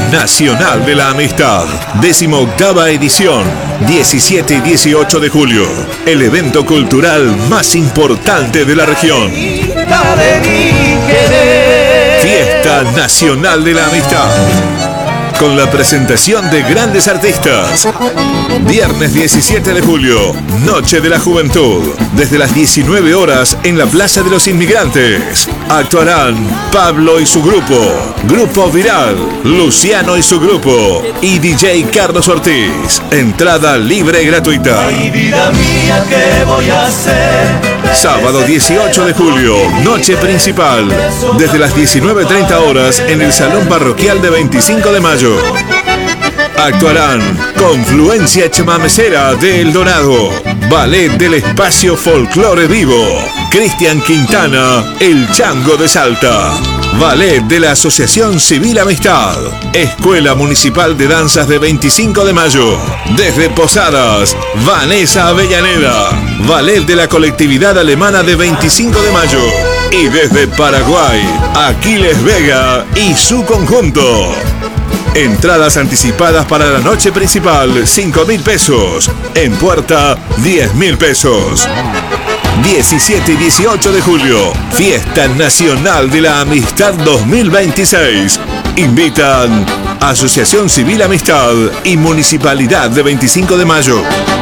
Nacional de la Amistad, 18ª edición, 17 y 18 de julio, el evento cultural más importante de la región. Fiesta Nacional de la Amistad, con la presentación de grandes artistas. Viernes 17 de julio, Noche de la Juventud, desde las 19 horas en la Plaza de los Inmigrantes. Actuarán Pablo y su grupo, Grupo Viral, Luciano y su grupo y DJ Carlos Ortiz. Entrada libre y gratuita. Ay, vida mía, ¿qué voy a hacer? Sábado 18 de julio, noche principal, desde las 19:30 horas en el Salón Parroquial de 25 de mayo. Actuarán Confluencia Chamamecera de El Dorado, Ballet del Espacio Folclore Vivo, Cristian Quintana, El Chango de Salta, Ballet de la Asociación Civil Amistad, Escuela Municipal de Danzas de 25 de mayo. Desde Posadas, Vanessa Avellaneda, Ballet de la Colectividad Alemana de 25 de mayo. Y desde Paraguay, Aquiles Vega y su conjunto. Entradas anticipadas para la noche principal, 5.000 pesos. En puerta, 10.000 pesos. 17 y 18 de julio, Fiesta Nacional de la Amistad 2026. Invitan Asociación Civil Amistad y Municipalidad de 25 de mayo.